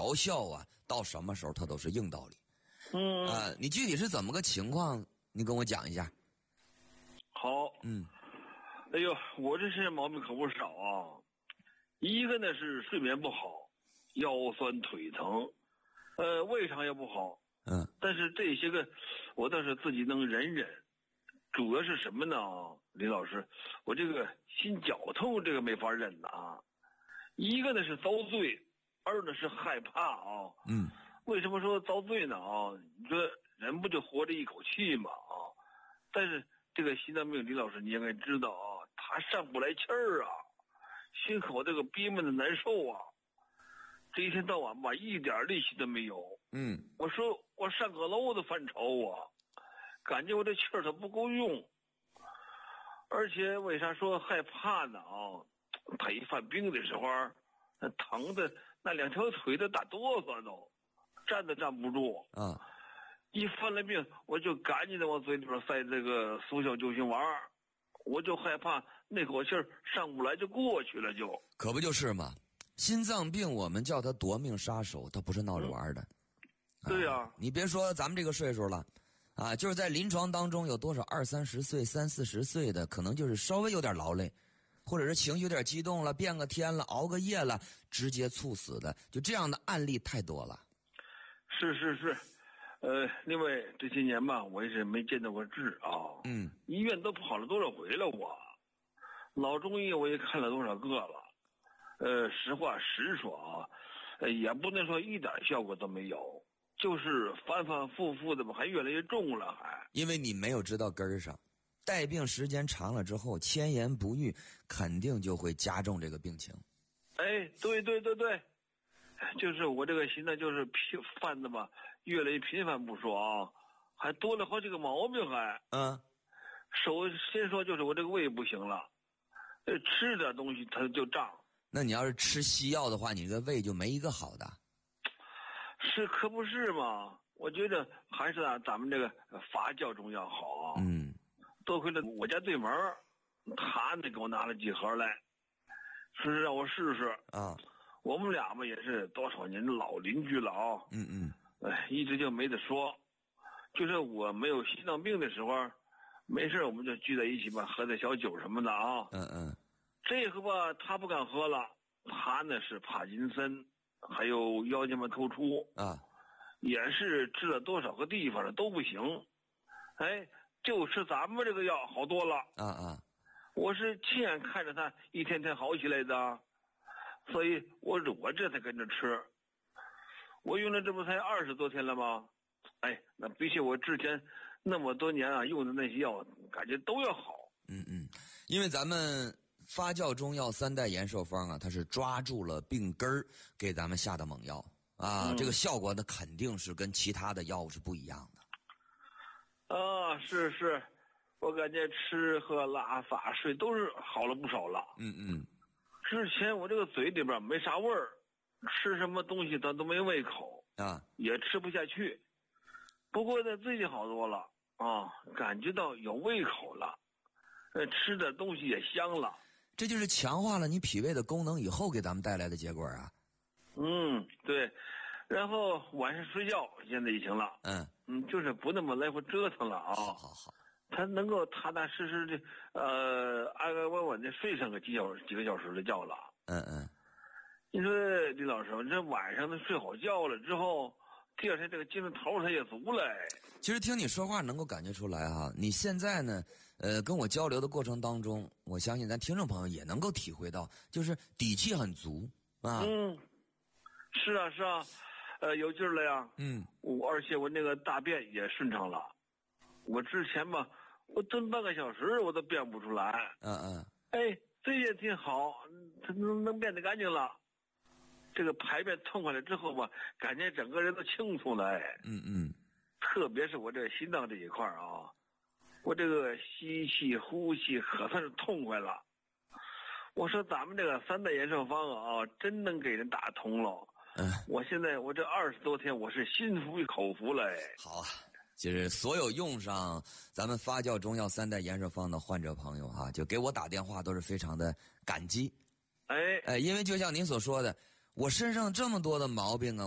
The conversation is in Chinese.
疗效啊，到什么时候它都是硬道理。你具体是怎么个情况？你跟我讲一下。 好。哎呦，我这些毛病可不少啊。一个呢是睡眠不好，腰酸腿疼，胃肠也不好。但是这些个我倒是自己能忍忍。主要是什么呢？李老师，我这个心绞痛这个没法忍啊。一个呢是遭罪，二呢是害怕啊。为什么说遭罪呢？你说人不就活着一口气嘛啊？但是这个心脏病，李老师你应该知道啊，他上不来气儿啊，心口这个憋闷的难受啊，这一天到晚吧一点力气都没有。我说我上阁楼都犯愁啊，感觉我这气儿它不够用。而且为啥说害怕呢啊？他一犯病的时候，那疼的那两条腿都打哆嗦都，站都站不住啊。一犯了病，我就赶紧的往嘴里边塞这个速效救心丸，我就害怕那口气儿上不来就过去了就。 可不就是嘛，心脏病我们叫它夺命杀手，它不是闹着玩的。 对呀。 你别说咱们这个岁数了啊，就是在临床当中有多少20-30岁、30-40岁的，可能就是稍微有点劳累，或者是情绪有点激动了，变个天了，熬个夜了，直接猝死的，就这样的案例太多了。 是。另外这些年吧，我也是没见到过治啊。医院都跑了多少回了我，老中医我也看了多少个了。实话实说啊，也不能说一点效果都没有，就是反反复复的吧，还越来越重了还。 因为你没有知道根儿上，带病时间长了之后，千言不愈，肯定就会加重这个病情。 对，就是我这个心脏就是犯的吧，越来越频繁不说啊，还多了好几个毛病还。首先说就是我这个胃不行了，吃点东西它就胀。 那你要是吃西药的话，你这个胃就没一个好的。 是可不是嘛？我觉得还是咱们这个发酵中药好啊。多亏了我家对门他给我拿了几盒来，说是让我试试啊。我们俩吧也是多少年的老邻居了啊。一直就没得说。就是我没有心脏病的时候，没事我们就聚在一起吧，喝点小酒什么的啊。这个吧他不敢喝了，他呢是帕金森，还有腰间盘突出啊，也是治了多少个地方了都不行。就吃咱们这个药好多了我是亲眼看着他一天天好起来的，所以我这才跟着吃。我用了这不才20多天了吗？那比起我之前那么多年用的那些药，感觉都要好。 因为咱们发酵中药3代延寿方它是抓住了病根儿给咱们下的猛药啊，这个效果呢肯定是跟其他的药物是不一样的。 是，我感觉吃喝拉撒睡都是好了不少了。之前我这个嘴里边没啥味儿，吃什么东西它都没胃口也吃不下去。不过呢最近好多了感觉到有胃口了，吃的东西也香了。 这就是强化了你脾胃的功能以后给咱们带来的结果啊。 对。然后晚上睡觉现在也行了。就是不那么来回折腾了啊。 好。 他能够踏踏实实的安安稳稳的睡上个几个小时的觉了。你说李老师，这晚上他睡好觉了之后，第二天这个精神头他也足了。 其实听你说话能够感觉出来你现在呢跟我交流的过程当中，我相信咱听众朋友也能够体会到，就是底气很足啊。 是啊，有劲儿了呀。而且我那个大便也顺畅了。我之前吧，我蹲半个小时我都便不出来。这也挺好，它能变得干净了。这个排便痛快了之后吧，感觉整个人都清楚了。特别是我这个心脏这一块我这个吸气呼气可算是痛快了。我说咱们这个3代延寿方真能给人打通了。我现在我这20多天我是心服口服了。 好就是所有用上咱们发酵中药3代延寿方的患者朋友就给我打电话都是非常的感激。因为就像您所说的，我身上这么多的毛病